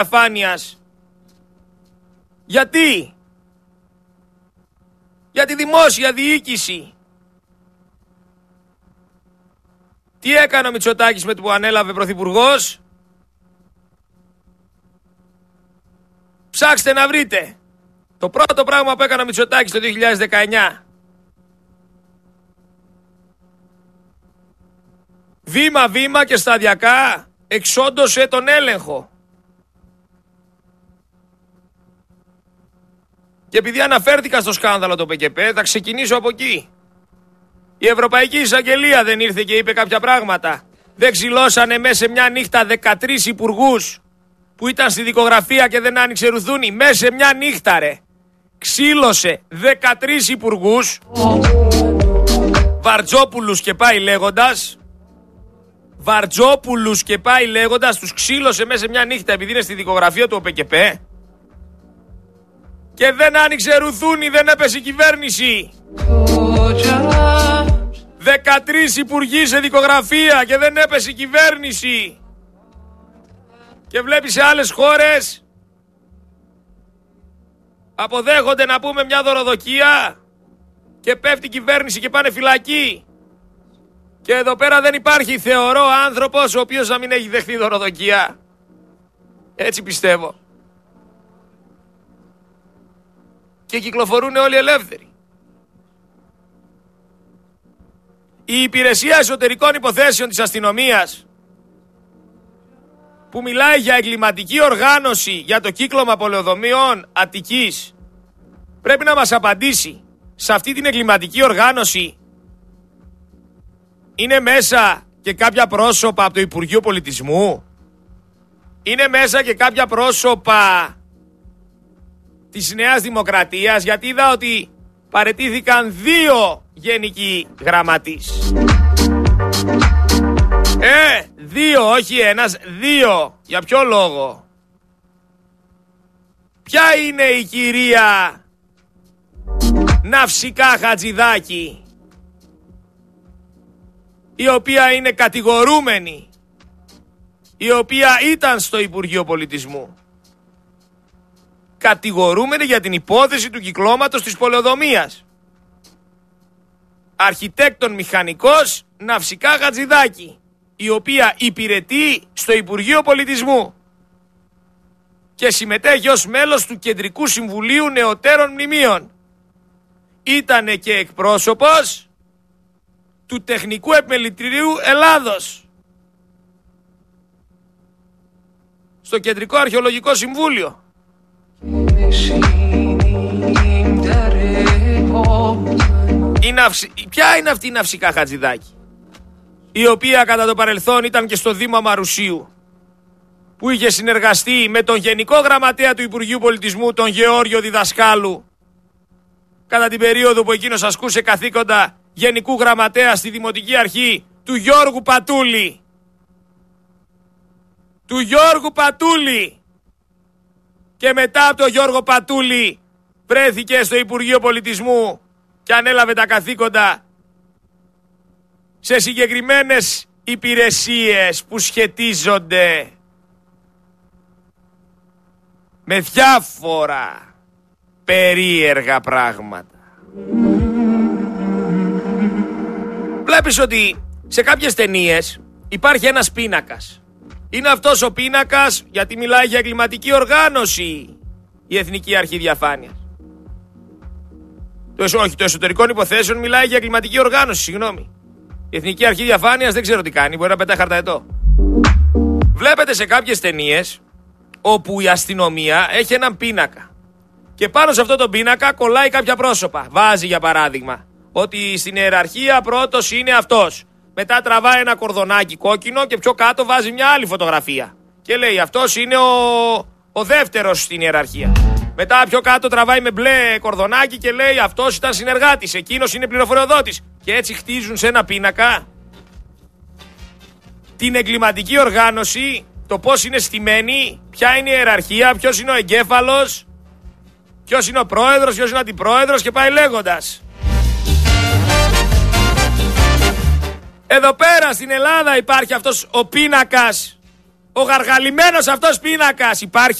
διαφάνειας. Γιατί? Για τη δημόσια διοίκηση. Τι έκανε ο Μητσοτάκης με το που ανέλαβε πρωθυπουργός? Ψάξτε να βρείτε. Το πρώτο πράγμα που έκανε ο Μητσοτάκης το 2019. Βήμα-βήμα και σταδιακά εξόντωσε τον έλεγχο. Και επειδή αναφέρθηκα στο σκάνδαλο το ΠΚΠ, θα ξεκινήσω από εκεί. Η Ευρωπαϊκή Εισαγγελία δεν ήρθε και είπε κάποια πράγματα? Δεν ξυλώσανε μέσα σε μια νύχτα 13 υπουργούς που ήταν στη δικογραφία και δεν άνοιξε ρουθούνι? Μέσα σε μια νύχτα, ρε. Ξύλωσε 13 υπουργούς, Βαρτζόπουλους και πάει λέγοντας. Βαρτζόπουλους και πάει λέγοντας, τους ξύλωσε μέσα σε μια νύχτα επειδή είναι στη δικογραφία του ΟΠΚΠ. Και δεν άνοιξε ρουθούνι, δεν έπεσε η κυβέρνηση. 13 υπουργοί σε δικογραφία και δεν έπεσε η κυβέρνηση. Και βλέπεις σε άλλες χώρες αποδέχονται να πούμε μια δωροδοκία και πέφτει η κυβέρνηση και πάνε φυλακή. Και εδώ πέρα δεν υπάρχει, θεωρώ, άνθρωπος ο οποίος να μην έχει δεχθεί δωροδοκία. Έτσι πιστεύω. Και κυκλοφορούν όλοι ελεύθεροι. Η Υπηρεσία Εσωτερικών Υποθέσεων της Αστυνομίας, που μιλάει για εγκληματική οργάνωση για το κύκλωμα πολεοδομίων Αττικής, πρέπει να μας απαντήσει. Σε αυτή την εγκληματική οργάνωση είναι μέσα και κάποια πρόσωπα από το Υπουργείο Πολιτισμού? Είναι μέσα και κάποια πρόσωπα της Νέας Δημοκρατίας? Γιατί είδα ότι παραιτήθηκαν 2 γενικοί γραμματείς. 2, όχι ένας, 2. Για ποιο λόγο? Ποια είναι η κυρία Ναυσικά Χατζηδάκη, η οποία είναι κατηγορούμενη, η οποία ήταν στο Υπουργείο Πολιτισμού, κατηγορούμενη για την υπόθεση του κυκλώματος της πολεοδομίας? Αρχιτέκτον μηχανικός Ναυσικά Χατζηδάκη, η οποία υπηρετεί στο Υπουργείο Πολιτισμού και συμμετέχει ως μέλος του Κεντρικού Συμβουλίου Νεωτέρων Μνημείων. Ήτανε και εκπρόσωπος του Τεχνικού Επιμελητηρίου Ελλάδος στο Κεντρικό Αρχαιολογικό Συμβούλιο. Ποια είναι αυτή η Ναυσικά Χατζηδάκη, η οποία κατά το παρελθόν ήταν και στο Δήμα Μαρουσίου, που είχε συνεργαστεί με τον Γενικό Γραμματέα του Υπουργείου Πολιτισμού, τον Γεώργιο Διδασκάλου, κατά την περίοδο που εκείνος ασκούσε καθήκοντα Γενικού Γραμματέα στη Δημοτική Αρχή του Γιώργου Πατούλη. Του Γιώργου Πατούλη. Και μετά από τον Γιώργο Πατούλη βρέθηκε στο Υπουργείο Πολιτισμού και ανέλαβε τα καθήκοντα σε συγκεκριμένες υπηρεσίες που σχετίζονται με διάφορα περίεργα πράγματα. Βλέπεις ότι σε κάποιες ταινίες υπάρχει ένας πίνακας. Είναι αυτός ο πίνακας γιατί μιλάει για εγκληματική οργάνωση η Εθνική Αρχή Διαφάνειας. Το Εσωτερικών Υποθέσεων μιλάει για εγκληματική οργάνωση, συγγνώμη. Η Εθνική Αρχή Διαφάνειας δεν ξέρω τι κάνει, μπορεί να πετάει χαρταετό. Βλέπετε σε κάποιες ταινίες όπου η αστυνομία έχει έναν πίνακα και πάνω σε αυτό το πίνακα κολλάει κάποια πρόσωπα. Βάζει για παράδειγμα ότι στην ιεραρχία πρώτος είναι αυτός. Μετά τραβάει ένα κορδονάκι κόκκινο και πιο κάτω βάζει μια άλλη φωτογραφία. Και λέει αυτός είναι ο δεύτερος στην ιεραρχία. Μετά πιο κάτω τραβάει με μπλε κορδονάκι και λέει αυτός ήταν συνεργάτης, εκείνος είναι πληροφοριοδότης. Και έτσι χτίζουν σε ένα πίνακα την εγκληματική οργάνωση, το πώς είναι στημένη, ποια είναι η ιεραρχία, ποιος είναι ο εγκέφαλος, ποιος είναι ο πρόεδρος, ποιος είναι ο αντιπρόεδρος και πάει λέγοντας. Εδώ πέρα στην Ελλάδα υπάρχει αυτός ο πίνακας Ο γαργαλημένος αυτός πίνακας υπάρχει.